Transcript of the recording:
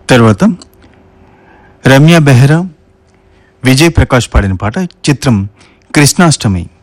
తర్వాత రమ్య బెహ్రా, విజయ్ ప్రకాష్ పాడిన పాట. చిత్రం కృష్ణాష్టమి.